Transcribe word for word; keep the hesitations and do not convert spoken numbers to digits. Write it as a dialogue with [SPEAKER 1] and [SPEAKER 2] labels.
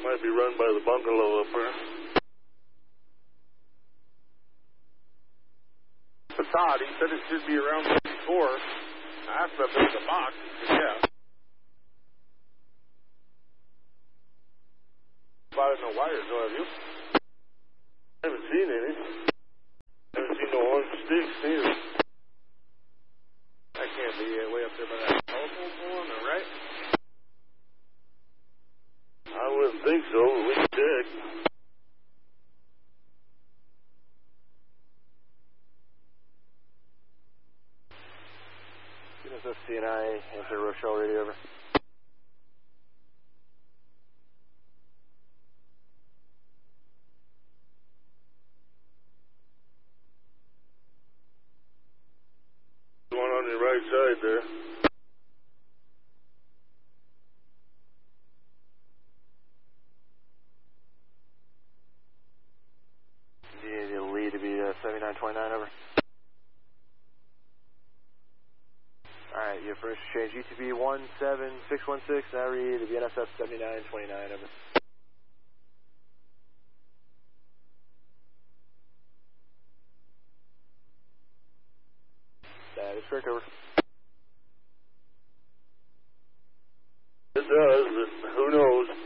[SPEAKER 1] might be run by the bungalow up there.
[SPEAKER 2] But Todd, he said it should be around fifty-four. I asked him if there's a box. He said, yeah. About no wires, though, have you?
[SPEAKER 1] I haven't seen any. I haven't seen no orange sticks either.
[SPEAKER 2] That can't be uh, way up there by that telephone pole on the right.
[SPEAKER 1] I wouldn't think so, but we can check.
[SPEAKER 3] G N S S C N I, answer Rochelle radio, over.
[SPEAKER 1] One on your right side there.
[SPEAKER 3] Do you need the lead to be uh, seventy-nine twenty-nine, over? Alright, your first change U T B one seven six one six, now read the B N S F seventy-nine twenty-nine, over. That is correct, over.
[SPEAKER 1] It does, but who knows?